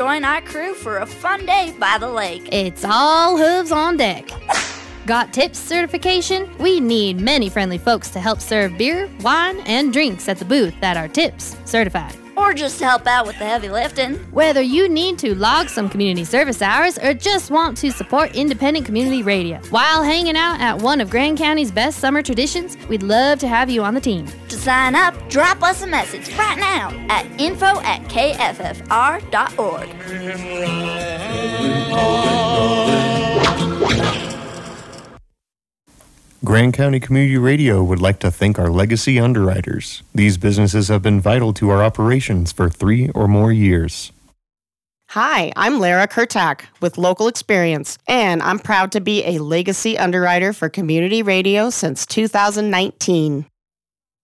join our crew for a fun day by the lake. It's all hooves on deck. Got TIPS certification? We need many friendly folks to help serve beer, wine, and drinks at the booth that are TIPS certified. Or just to help out with the heavy lifting. Whether you need to log some community service hours or just want to support independent community radio while hanging out at one of Grand County's best summer traditions, we'd love to have you on the team. To sign up, drop us a message right now at info@kffr.org. Grand County Community Radio would like to thank our legacy underwriters. These businesses have been vital to our operations for 3 or more years. Hi, I'm Lara Kurtak with Local Experience, and I'm proud to be a legacy underwriter for community radio since 2019.